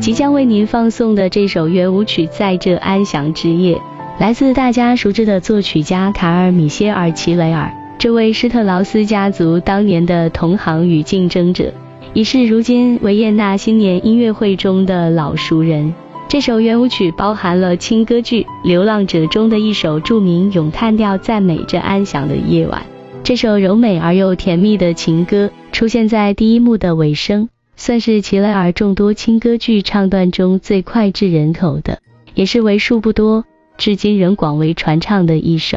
即将为您放送的这首圆舞曲《在这安详之夜》，来自大家熟知的作曲家卡尔·米歇尔·齐雷尔，这位施特劳斯家族当年的同行与竞争者，已是如今维也纳新年音乐会中的老熟人。这首圆舞曲包含了轻歌剧《流浪者》中的一首著名咏叹调，赞美这安详的夜晚。这首柔美而又甜蜜的情歌出现在第一幕的尾声，算是齐雷尔众多轻歌剧唱段中最脍炙人口的，也是为数不多至今仍广为传唱的一首。